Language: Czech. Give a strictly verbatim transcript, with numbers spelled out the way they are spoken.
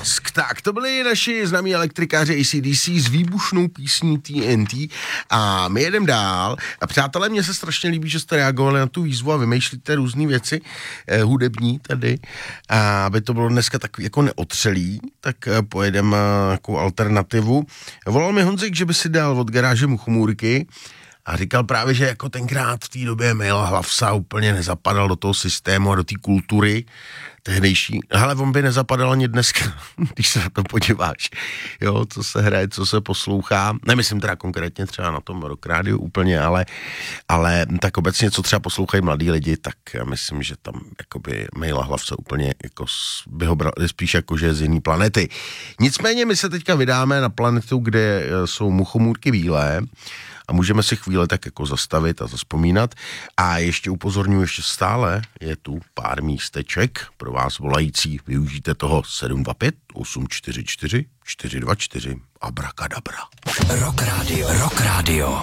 Mask. Tak, to byli naši známí elektrikáři A C D C s výbušnou písní T N T a my jedeme dál. A přátelé, mně se strašně líbí, že jste reagovali na tu výzvu a vymýšlíte různé věci eh, hudební tady, a aby to bylo dneska takový jako neotřelý, tak eh, pojedeme eh, jako alternativu. Volal mi Honzik, že by si dal od garáže Muchomůrky a říkal právě, že jako tenkrát v té době Maila Hlavsa úplně nezapadal do toho systému a do té kultury tehdejší. Hele, on by nezapadal ani dneska, když se na to podíváš. Jo, co se hraje, co se poslouchá. Nemyslím teda konkrétně třeba na tom Rock rádiu úplně, ale, ale tak obecně, co třeba poslouchají mladí lidi, tak já myslím, že tam jakoby Maila Hlavsa úplně jako by ho brali spíš jako, že je z jiný planety. Nicméně my se teďka vydáme na planetu, kde jsou muchomůrky bílé, a můžeme si chvíli tak jako zastavit a zaspomínat. A ještě upozorňuji, ještě stále je tu pár místeček pro vás volající. Využijte toho sedm dva pět osm čtyři čtyři čtyři dva čtyři. Abrakadabra. Rock Radio. Rock Radio.